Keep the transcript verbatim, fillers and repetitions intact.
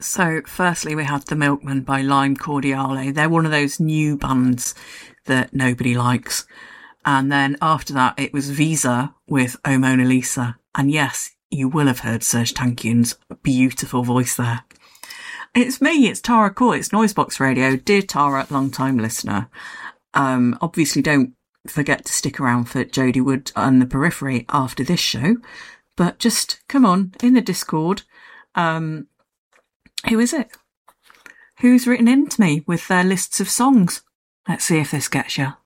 So, firstly, we had The Milkman by Lime Cordiale. They're one of those new bands that nobody likes. And then after that, it was Visa with O Mona Lisa. And yes, you will have heard Serge Tankian's beautiful voice there. It's me, it's Tara Court, it's Noisebox Radio. Dear Tara, long-time listener. Um, obviously, don't forget to stick around for Jodie Wood and The Periphery after this show. But just come on, in the Discord. Um... Who is it? Who's written in to me with their lists of songs? Let's see if this gets you.